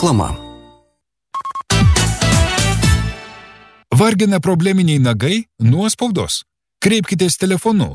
Reklama. Vargina probleminiai nagai, nuospaudos? Kreipkitės telefonu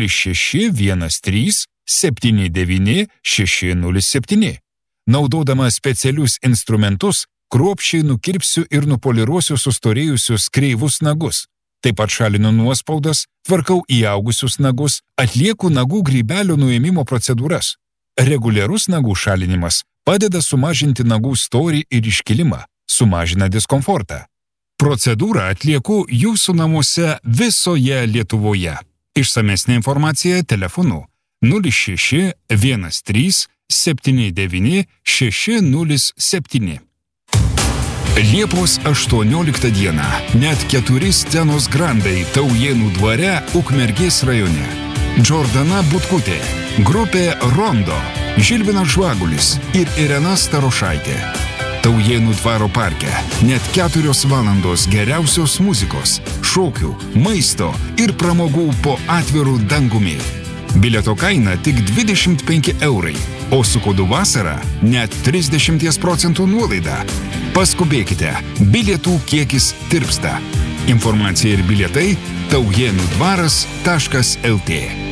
0613 79 607. Naudodama specialius instrumentus, kruopščiai nukirpsiu ir nupoliruosiu sustorėjusius kreivus nagus. Taip pat šalinu nuospaudas, tvarkau įaugusius nagus, atlieku nagų grybelio nuėmimo procedūras. Reguliarus nagų šalinimas padeda sumažinti nagų storį ir iškilimą, sumažina diskomfortą. Procedūrą atlieku jūsų namuose visoje Lietuvoje. Išsamesnė informacija telefonu 06 13 79 607. Liepos 18 dieną net 4 scenos grandai Taujėnų dvare Ukmergės rajone. Džordana Butkutė, grupė Rondo, Žilvinas Žvagulis ir Irena Starošaitė. Taujėnų dvaro parke net 4 valandos geriausios muzikos, šokių, maisto ir pramogų po atvirų dangumi. Bilieto kaina tik 25 eurai, o su kodu vasara net 30% nuolaida. Paskubėkite, bilietų kiekis tirpsta. Informacija ir bilietai taujėnudvaras.lt.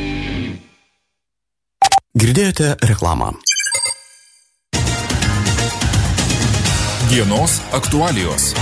Girdėjote reklamą. Dienos aktualijos.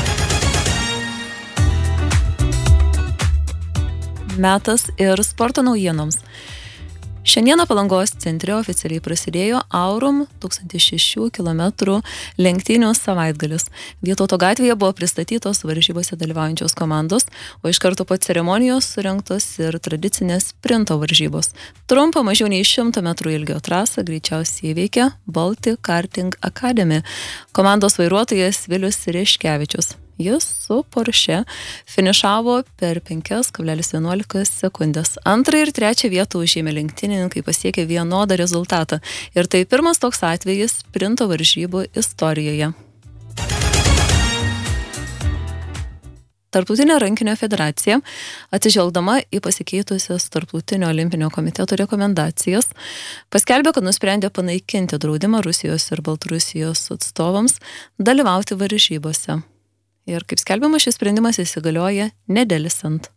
Metas ir sporto naujienoms. Šiandieną Palangos centre oficialiai prasidėjo Aurum 1006 km lenktynių savaitgalis. Vytauto gatvėje buvo pristatytos varžybose dalyvaujančios komandos, o iš karto po ceremonijos surengtos ir tradicinės sprinto varžybos. Trumpą mažiau nei 100 metrų ilgio trasą greičiausiai įveikė Baltic Karting Academy komandos vairuotojas Vilius Reškevičius. Jis su Porsche finišavo per 5,11 sekundės. Antrą ir trečią vietą užėmė lenktynininkai, pasiekė vienodą rezultatą. Ir tai pirmas toks atvejis sprinto varžybų istorijoje. Tarptautinė rankinio federacija, atsižvelgdama į pasikeitusias Tarptautinio olimpinio komiteto rekomendacijas, paskelbė, kad nusprendė panaikinti draudimą Rusijos ir Baltarusijos atstovams dalyvauti varžybose. Ir kaip skelbiama, šis sprendimas įsigalioja nedelsiant.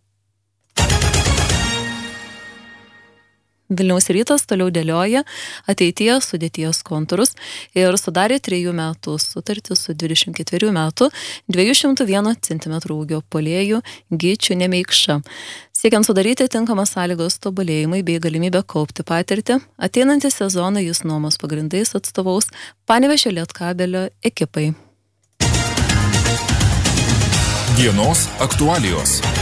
Vilniaus Rytas toliau dėlioja ateities sudėties kontūrus ir sudarė 3 metų sutartį su 24 metų 201 cm ūgio puolėju Gyčiu Nemeikša. Siekiant sudaryti tinkamas sąlygos tobulėjimui bei galimybę kaupti patirtį, ateinantį sezoną jis nuomos pagrindais atstovaus Panevėžio Lietkabelio ekipai. Dienos aktualijos.